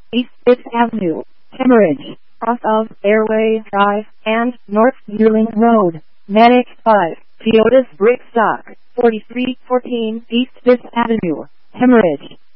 East 5th Avenue, Hemorrhage, off of Airway Drive, and North Yearling Road, Manic 5, Toyota's Brick Stock, 4314 East 5th Avenue, Hemorrhage.